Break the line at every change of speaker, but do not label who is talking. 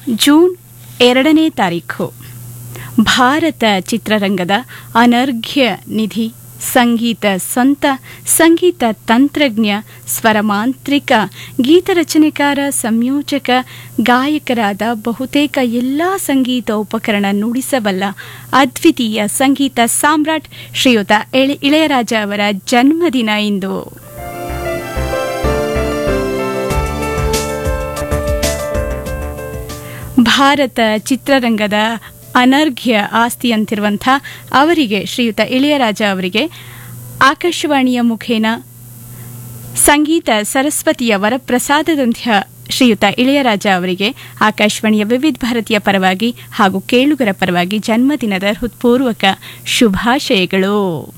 June 2ನೇ ತಾರೀಖು ಭಾರತ ಚಿತ್ರರಂಗದ ಅನರ್ಘ್ಯ ನಿಧಿ, ಸಂಗೀತ ಸಂತ, ಸಂಗೀತ ತಂತ್ರಜ್ಞ, ಸ್ವರಮಾಂತ್ರಿಕ, ಗೀತರಚನೆಕಾರ, ಸಂಯೋಜಕ, ಗಾಯಕರಾದ ಬಹುತೇಕ ಎಲ್ಲ ಸಂಗೀತ ಉಪಕರಣ ನುಡಿಸಬಲ್ಲ ಅದ್ವಿತೀಯ ಸಂಗೀತ ಸಾಮ್ರಾಟ್ ಶ್ರೀಯುತ ಇಳೆಯರಾಜ ಅವರ ಜನ್ಮದಿನ ಇಂದು. ಭಾರತ ಚಿತ್ರರಂಗದ ಅನರ್ಘ್ಯ ಆಸ್ತಿಯಂತಿರುವಂಥ ಅವರಿಗೆ, ಶ್ರೀಯುತ ಇಳೆಯರಾಜ ಅವರಿಗೆ ಆಕಾಶವಾಣಿಯ ಮುಖೇನ ಸಂಗೀತ ಸರಸ್ವತಿಯ ವರಪ್ರಸಾದದಂಥ ಶ್ರೀಯುತ ಇಳೆಯರಾಜ ಅವರಿಗೆ ಆಕಾಶವಾಣಿಯ ವಿವಿಧ ಭಾರತೀಯ ಪರವಾಗಿ ಹಾಗೂ ಕೇಳುಗರ ಪರವಾಗಿ ಜನ್ಮದಿನದ ಹೃತ್ಪೂರ್ವಕ ಶುಭಾಶಯಗಳು.